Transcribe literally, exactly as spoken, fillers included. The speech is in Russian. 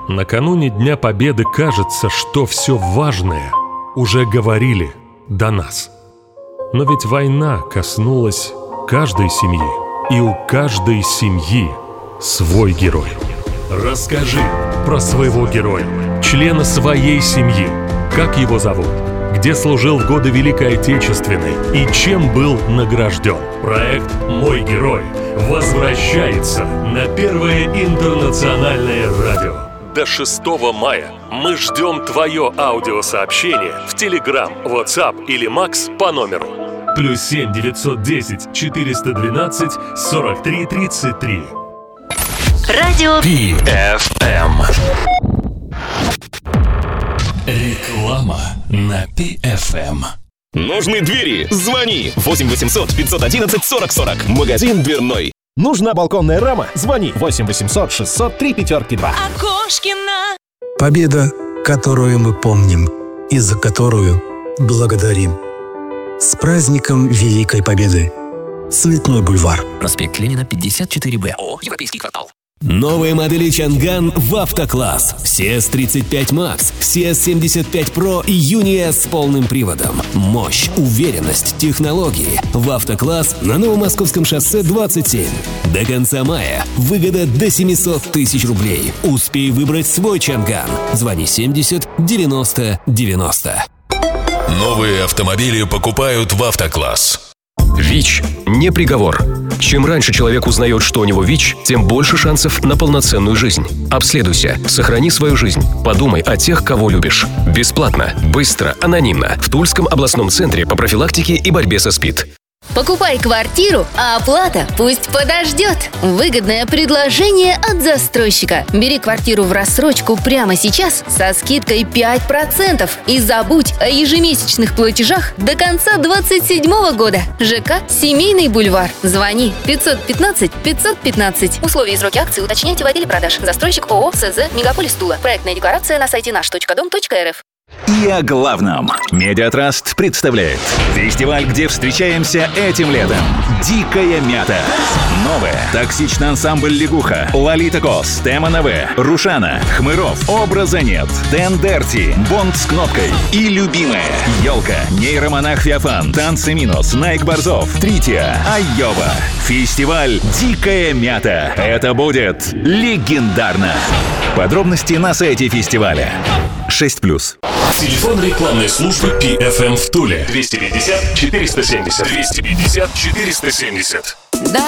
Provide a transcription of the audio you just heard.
Накануне Дня Победы кажется, что все важное уже говорили до нас. Но ведь война коснулась каждой семьи, и у каждой семьи свой герой. Расскажи про своего героя, члена своей семьи. Как его зовут? Где служил в годы Великой Отечественной и чем был награжден? Проект «Мой герой» возвращается на Первое интернациональное радио. До шестого мая мы ждем твое аудиосообщение в Telegram, WhatsApp или Макс по номеру плюс семь девятьсот десять четыреста двенадцать сорок три тридцать три. Радио пи эф эм. Реклама на пи эф эм. Нужны двери? Звони восемь восемьсот пятьсот одиннадцать сорок сорок. Магазин дверной. Нужна балконная рама? Звони восемь восемьсот шестьсот три пятерки два. Окошкина. Победа, которую мы помним и за которую благодарим. С праздником Великой Победы! Цветной бульвар. Проспект Ленина, пятьдесят четыре бэ. О, Европейский квартал. Новые модели Чанган в автокласс. си эс тридцать пять макс, си эс семьдесят пять про и Юни-С с полным приводом. Мощь, уверенность, технологии. В автокласс на Новомосковском шоссе двадцать семь. До конца мая выгода до семьсот тысяч рублей. Успей выбрать свой Чанган. Звони семьдесят девяносто девяносто. Новые автомобили покупают в автокласс. ВИЧ – не приговор. Чем раньше человек узнает, что у него ВИЧ, тем больше шансов на полноценную жизнь. Обследуйся, сохрани свою жизнь, подумай о тех, кого любишь. Бесплатно, быстро, анонимно. В Тульском областном центре по профилактике и борьбе со СПИД. Покупай квартиру, а оплата пусть подождет. Выгодное предложение от застройщика. Бери квартиру в рассрочку прямо сейчас со скидкой пять процентов и забудь о ежемесячных платежах до конца двадцать седьмого года. ЖК «Семейный бульвар». Звони пятьсот пятнадцать пятьсот пятнадцать. Условия и сроки акции уточняйте в отделе продаж. Застройщик ООО СЗ «Мегаполис Тула». Проектная декларация на сайте наш точка дом точка эр эф. И о главном. Медиатраст представляет фестиваль, где встречаемся этим летом. Дикая мята. Новая. Токсичный ансамбль «Лягуха». Лолита Кос. Тема НВ. Рушана. Хмыров. Образа нет. Дэн Дерти. Бонд с кнопкой. И любимая. Елка. Нейромонах Феофан. Танцы минус. Найк Борзов. Трития. Айова. Фестиваль «Дикая мята». Это будет легендарно. Подробности на сайте фестиваля. шесть плюс. Телефон рекламной службы пи эф эм в Туле. двести пятьдесят четыреста семьдесят. двести пятьдесят четыреста семьдесят. Да,